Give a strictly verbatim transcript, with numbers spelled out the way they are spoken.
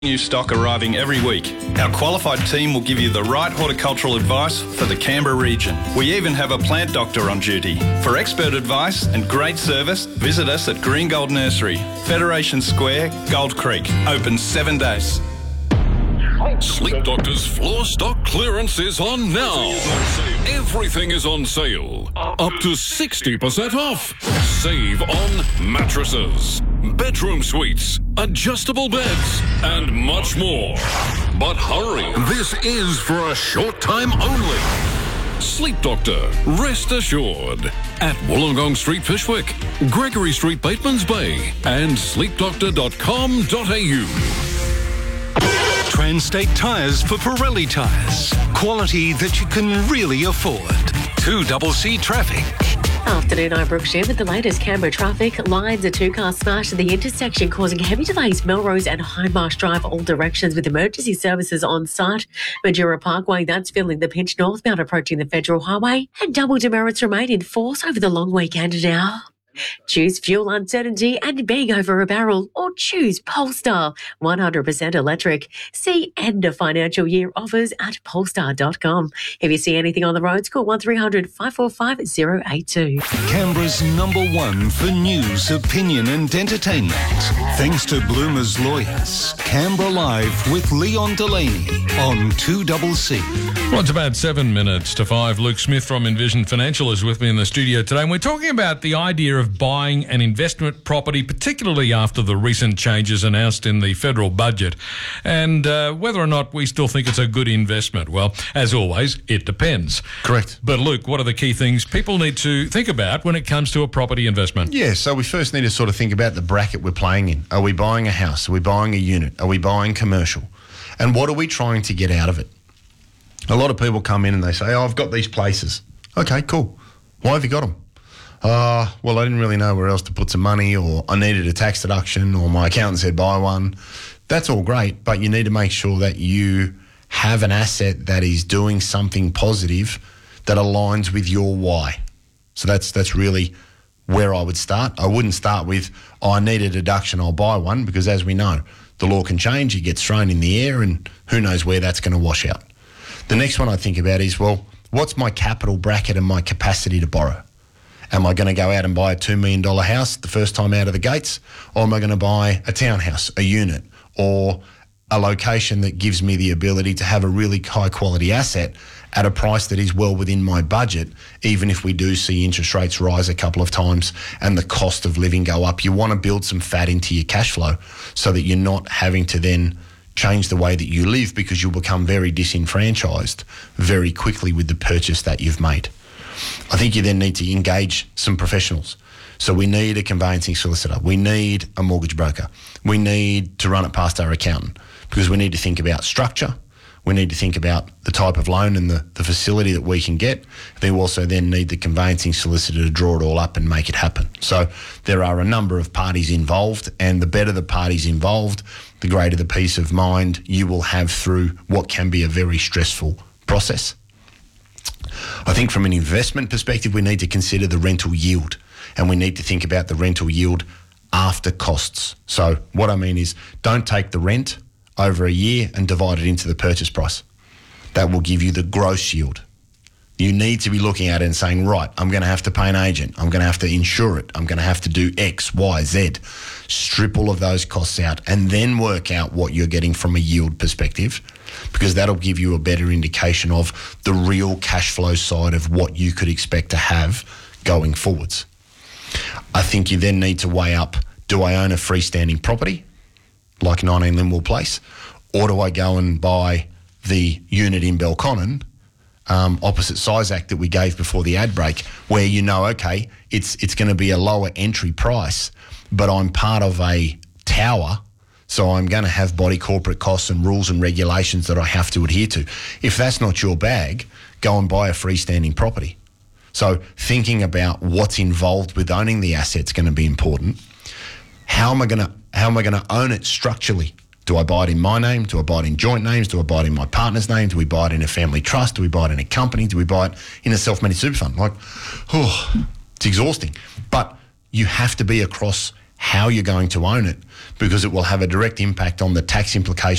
New stock arriving every week. Our qualified team will give you the right horticultural advice for the Canberra region. We even have a plant doctor on duty. For expert advice and great service, visit us at Green Gold Nursery, Federation Square, Gold Creek. Open seven days. Sleep Doctor's floor stock clearance is on now. Everything is on sale. Up to sixty percent off. Save on mattresses, bedroom suites, adjustable beds, and much more. But hurry, this is for a short time only. Sleep Doctor, rest assured. At Wollongong Street, Fishwick, Gregory Street, Batemans Bay, and sleep doctor dot com dot a u. Transtate Tyres for Pirelli tyres. Quality that you can really afford. two C C traffic. Afternoon, I'm Brooke Shim with the latest Canberra traffic. Lines are two-car smash at the intersection causing heavy delays Melrose and Hindmarsh Drive all directions with emergency services on site. Majura Parkway, that's filling the pinch northbound approaching the Federal Highway, and double demerits remain in force over the long weekend now. Choose fuel uncertainty and being over a barrel, or choose Polestar, one hundred percent electric. See end of financial year offers at polestar dot com. If you see anything on the roads, call one three hundred five four five zero eight two. Canberra's number one for news, opinion and entertainment. Thanks to Bloomer's Lawyers. Canberra Live with Leon Delaney on two C C. Well, it's about seven minutes to five. Luke Smith from Envision Financial is with me in the studio today, and we're talking about the idea of buying an investment property, particularly after the recent changes announced in the federal budget, and uh, whether or not we still think it's a good investment. Well, as always, it depends. Correct. But Luke, what are the key things people need to think about when it comes to a property investment? Yeah, so we first need to sort of think about the bracket we're playing in. Are we buying a house? Are we buying a unit? Are we buying commercial? And what are we trying to get out of it? A lot of people come in and they say, oh, I've got these places. Okay, cool. Why have you got them? Uh, well, I didn't really know where else to put some money, or I needed a tax deduction, or my accountant said buy one. That's all great, but you need to make sure that you have an asset that is doing something positive that aligns with your why. So that's that's really where I would start. I wouldn't start with, oh, I need a deduction, I'll buy one, because as we know, the law can change, it gets thrown in the air, and who knows where that's going to wash out. The next one I think about is, well, what's my capital bracket and my capacity to borrow? Am I going to go out and buy a two million dollars house the first time out of the gates? Or am I going to buy a townhouse, a unit, or a location that gives me the ability to have a really high quality asset at a price that is well within my budget, even if we do see interest rates rise a couple of times and the cost of living go up? You want to build some fat into your cash flow so that you're not having to then change the way that you live, because you'll become very disenfranchised very quickly with the purchase that you've made. I think you then need to engage some professionals. So we need a conveyancing solicitor. We need a mortgage broker. We need to run it past our accountant, because we need to think about structure. We need to think about the type of loan and the, the facility that we can get. They also then need the conveyancing solicitor to draw it all up and make it happen. So there are a number of parties involved, and the better the parties involved, the greater the peace of mind you will have through what can be a very stressful process. I think from an investment perspective, we need to consider the rental yield, and we need to think about the rental yield after costs. So what I mean is, don't take the rent over a year and divide it into the purchase price. That will give you the gross yield. You need to be looking at it and saying, right, I'm going to have to pay an agent. I'm going to have to insure it. I'm going to have to do X, Y, Z. Strip all of those costs out and then work out what you're getting from a yield perspective, because that'll give you a better indication of the real cash flow side of what you could expect to have going forwards. I think you then need to weigh up, do I own a freestanding property like nineteen Linwell Place, or do I go and buy the unit in Belconnen, um, opposite Sizac that we gave before the ad break, where you know, okay, it's it's going to be a lower entry price, but I'm part of a tower, so I'm going to have body corporate costs and rules and regulations that I have to adhere to. If that's not your bag, go and buy a freestanding property. So thinking about what's involved with owning the asset is going to be important. How am I going to how am I going to own it structurally? Do I buy it in my name? Do I buy it in joint names? Do I buy it in my partner's name? Do we buy it in a family trust? Do we buy it in a company? Do we buy it in a self-managed super fund? Like, oh, it's exhausting. But you have to be across how you're going to own it, because it will have a direct impact on the tax implications